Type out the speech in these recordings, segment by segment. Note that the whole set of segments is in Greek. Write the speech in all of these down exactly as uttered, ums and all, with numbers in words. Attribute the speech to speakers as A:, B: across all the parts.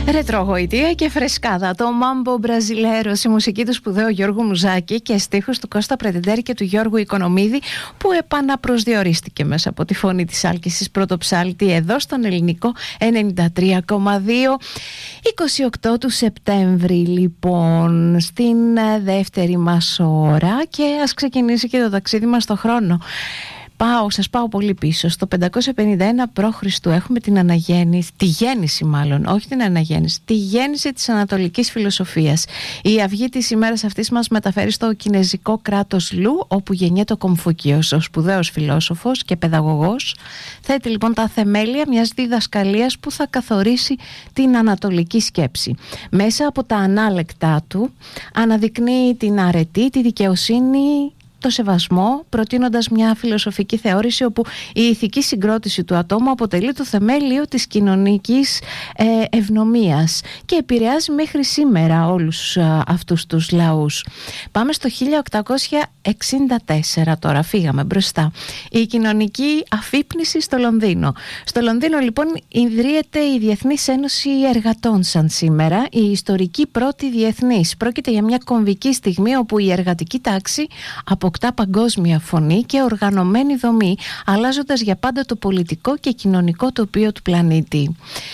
A: Ρετρογοητεία και φρεσκάδα. Το Mambo Brasileiro, η μουσική του σπουδαίου Γιώργου Μουζάκη και στίχους του Κώστα Πρετεντέρη και του Γιώργου Οικονομίδη, που επαναπροσδιορίστηκε μέσα από τη φωνή της Άλκησης Πρωτοψάλτη εδώ στον Ελληνικό ενενήντα τρία κόμμα δύο. είκοσι οκτώ του Σεπτέμβρη λοιπόν, στην δεύτερη μας ώρα, και ας ξεκινήσει και το ταξίδι μας στο χρόνο. Πάω, σας πάω πολύ πίσω. Στο πεντακόσια πενήντα ένα π.Χ. έχουμε την αναγέννηση, τη γέννηση μάλλον, όχι την αναγέννηση, τη γέννηση της ανατολικής φιλοσοφίας. Η αυγή της ημέρας αυτής μας μεταφέρει στο κινεζικό κράτος Λου, όπου γεννιέται ο Κομφούκιος, ο σπουδαίος φιλόσοφος και παιδαγωγός. Θέτει λοιπόν τα θεμέλια μιας διδασκαλίας που θα καθορίσει την ανατολική σκέψη. Μέσα από τα ανάλεκτά του αναδεικνύει την αρετή, τη δικαιοσύνη, το σεβασμό, προτείνοντας μια φιλοσοφική θεώρηση όπου η ηθική συγκρότηση του ατόμου αποτελεί το θεμέλιο της κοινωνικής ε, ευνομίας και επηρεάζει μέχρι σήμερα όλους α, αυτούς τους λαούς. Πάμε στο χίλια οκτακόσια εξήντα τέσσερα τώρα, φύγαμε μπροστά. Η κοινωνική αφύπνιση στο Λονδίνο. Στο Λονδίνο λοιπόν ιδρύεται η Διεθνής Ένωση Εργατών σαν σήμερα, η ιστορική πρώτη διεθνής. Πρόκειται για μια κομβική στιγμή όπου η εργατική τάξη αποκτά παγκόσμια φωνή και οργανωμένη δομή, αλλάζοντας για πάντα το πολιτικό και κοινωνικό τοπίο του πλανήτη.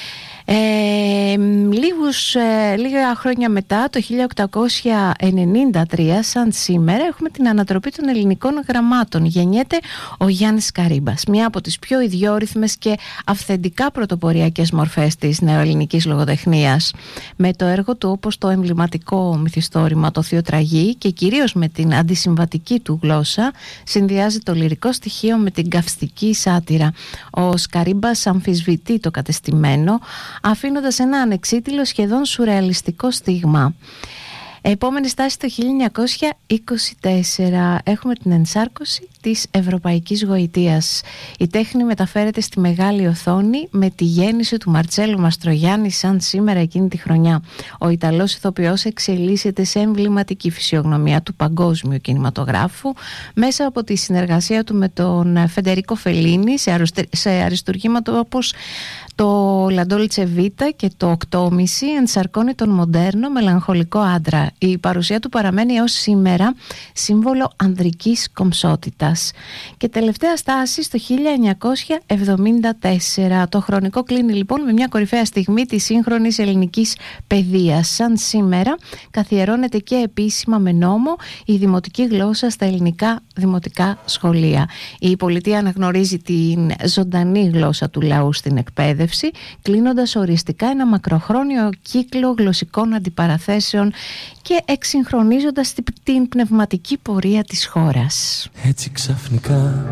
A: Ε, λίγους, ε, λίγα χρόνια μετά, το χίλια οκτακόσια ενενήντα τρία, σαν σήμερα, έχουμε την ανατροπή των ελληνικών γραμμάτων. Γεννιέται ο Γιάννης Καρύμπας, μία από τις πιο ιδιόρυθμες και αυθεντικά πρωτοποριακές μορφές της νεοελληνικής λογοτεχνίας. Με το έργο του, όπως το εμβληματικό μυθιστόρημα «Το Θείο Τραγί», και κυρίως με την αντισυμβατική του γλώσσα, συνδυάζει το λυρικό στοιχείο με την καυστική σάτυρα. Ο Καρύμπας αμφισβητεί το κατεστημένο, αφήνοντας ένα ανεξίτηλο, σχεδόν σουρεαλιστικό στίγμα. Επόμενη στάση το χίλια εννιακόσια είκοσι τέσσερα, έχουμε την ενσάρκωση της Ευρωπαϊκής Γοητείας. Η τέχνη μεταφέρεται στη μεγάλη οθόνη με τη γέννηση του Μαρτσέλο Μαστρογιάννη σαν σήμερα εκείνη τη χρονιά. Ο Ιταλός ηθοποιός εξελίσσεται σε εμβληματική φυσιογνωμία του παγκόσμιου κινηματογράφου μέσα από τη συνεργασία του με τον Φεντερίκο Φελίνι σε αριστουργήματα όπως το La Dolce Vita και το οκτώμισι ενσαρκώνει τον μοντέρνο μελαγχολικό άντρα. Η παρουσία του παραμένει έως σήμερα σύμβολο ανδρικής κομψότητας. Και τελευταία στάση στο χίλια εννιακόσια εβδομήντα τέσσερα. Το χρονικό κλείνει λοιπόν με μια κορυφαία στιγμή της σύγχρονης ελληνικής παιδείας. Σαν σήμερα καθιερώνεται και επίσημα με νόμο η δημοτική γλώσσα στα ελληνικά δημοτικά σχολεία. Η πολιτεία αναγνωρίζει την ζωντανή γλώσσα του λαού στην εκπαίδευση, κλείνοντας οριστικά ένα μακροχρόνιο κύκλο γλωσσικών αντιπαραθέσεων και εξυγχρονίζοντας την πνευματική πορεία της χώρας.
B: Έτσι ξαφνικά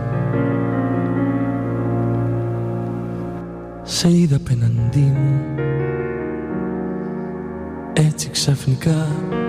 B: σε είδα απέναντί μου, έτσι ξαφνικά